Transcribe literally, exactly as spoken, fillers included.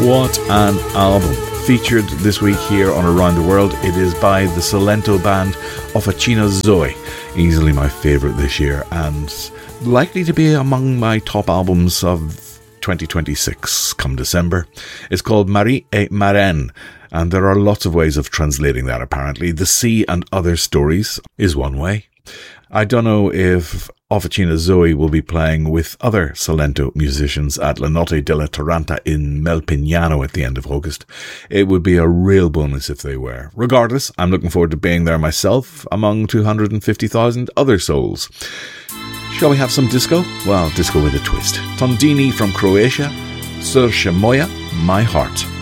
What an album. Featured this week here on Around the World, it is by the Salento band Officina Zoe. Easily my favourite this year and likely to be among my top albums of twenty twenty-six come December. It's called Marie et Marraine, and there are lots of ways of translating that apparently. The Sea and Other Stories is one way. I don't know if Officina Zoe will be playing with other Salento musicians at La Notte della Taranta in Melpignano at the end of August. It would be a real bonus if they were. Regardless, I'm looking forward to being there myself among two hundred fifty thousand other souls. Shall we have some disco? Well, disco with a twist. Tondini from Croatia, Srce Moja, My Heart.